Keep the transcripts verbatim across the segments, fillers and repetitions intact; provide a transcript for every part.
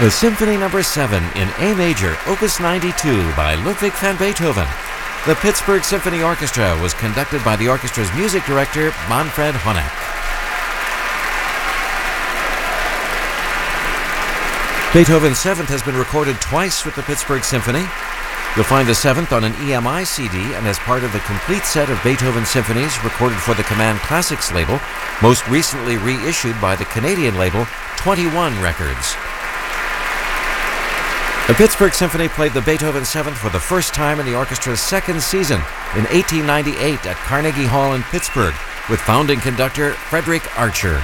The Symphony Number seven in A major, Opus ninety-two by Ludwig van Beethoven. The Pittsburgh Symphony Orchestra was conducted by the orchestra's music director, Manfred Honeck. Beethoven's Seventh has been recorded twice with the Pittsburgh Symphony. You'll find the Seventh on an E M I C D and as part of the complete set of Beethoven symphonies recorded for the Command Classics label, most recently reissued by the Canadian label twenty-one Records. The Pittsburgh Symphony played the Beethoven Seventh for the first time in the orchestra's second season in eighteen ninety-eight at Carnegie Hall in Pittsburgh with founding conductor Frederick Archer.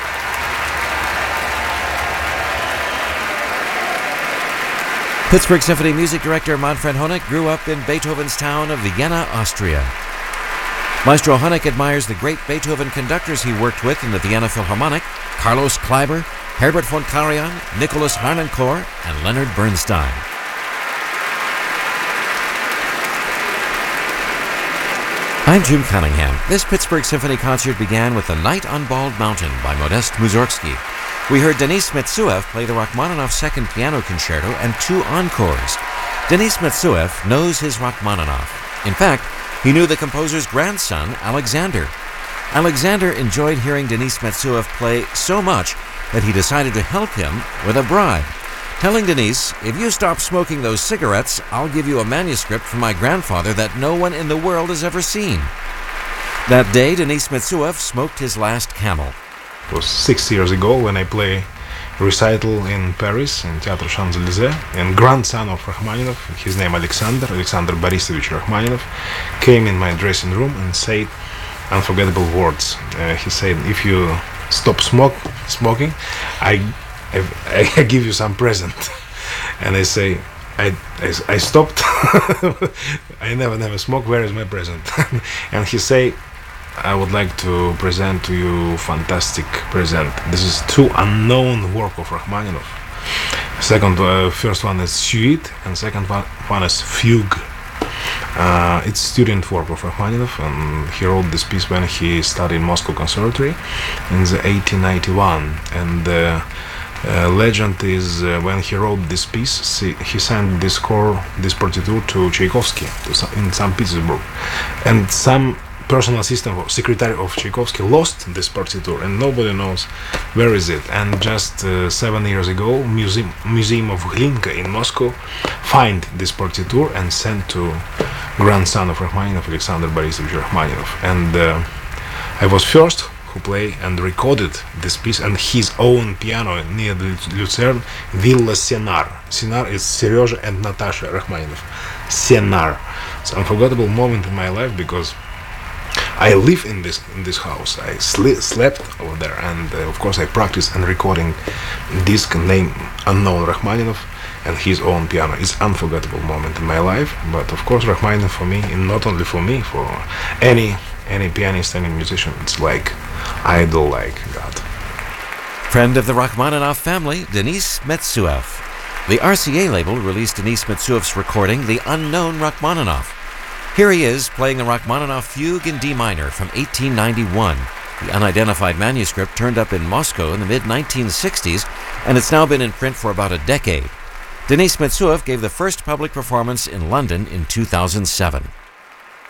Pittsburgh Symphony music director Manfred Honeck grew up in Beethoven's town of Vienna, Austria. Maestro Honeck admires the great Beethoven conductors he worked with in the Vienna Philharmonic: Carlos Kleiber, Herbert von Karajan, Nicholas Harnoncourt, and Leonard Bernstein. I'm Jim Cunningham. This Pittsburgh Symphony concert began with The Night on Bald Mountain by Modest Mussorgsky. We heard Denis Metsuev play the Rachmaninoff Second Piano Concerto and two encores. Denis Metsuev knows his Rachmaninoff. In fact, he knew the composer's grandson, Alexander. Alexander enjoyed hearing Denis Metsuev play so much that he decided to help him with a bribe, telling Denis, "If you stop smoking those cigarettes, I'll give you a manuscript from my grandfather that no one in the world has ever seen." That day, Denis Metsuev smoked his last Camel. It was six years ago when I play recital in Paris, in Theatre Champs-Élysées, and grandson of Rachmaninoff, his name Alexander, Alexander Borisovich Rachmaninoff, came in my dressing room and said unforgettable words. Uh, he said, "If you stop smoke, smoking, I, I, I give you some present." And I say, I, I, I stopped. I never, never smoke. Where is my present? And he say, "I would like to present to you fantastic present. This is two unknown work of Rachmaninoff. Second, uh, first one is Suite, and second one, one is Fugue. Uh, it's student work of Rachmaninoff, and he wrote this piece when he studied Moscow Conservatory in the eighteen ninety-one. And the uh, legend is uh, when he wrote this piece, see, he sent this score, this partiture to Tchaikovsky to some, in Saint Petersburg, and some personal assistant or secretary of Tchaikovsky lost this partiture, and nobody knows where is it. And just uh, seven years ago, museum museum of Glinka in Moscow find this partiture and sent to grandson of Rachmaninoff, Alexander Borisovich Rachmaninoff. And uh, I was first who played and recorded this piece on his own piano near the Lucerne, Villa Senar. Senar is Serezha and Natasha Rachmaninoff. Senar. It's an unforgettable moment in my life because I live in this in this house. I sl- slept over there, and uh, of course I practiced and recording disc name unknown Rachmaninoff and his own piano. It's unforgettable moment in my life. But of course Rachmaninoff for me, and not only for me, for any any pianist, any musician, it's like idol, like God. Friend of the Rachmaninoff family, Denis Metsuev. The R C A label released Denis Metsuev's recording, The Unknown Rachmaninoff. Here he is playing the Rachmaninoff Fugue in D minor from eighteen ninety-one. The unidentified manuscript turned up in Moscow in the mid nineteen sixties, and it's now been in print for about a decade. Denis Metsuev gave the first public performance in London in two thousand seven.